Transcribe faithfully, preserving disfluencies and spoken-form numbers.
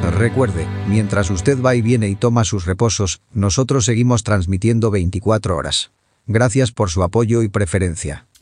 Recuerde, mientras usted va y viene y toma sus reposos, nosotros seguimos transmitiendo veinticuatro horas. Gracias por su apoyo y preferencia.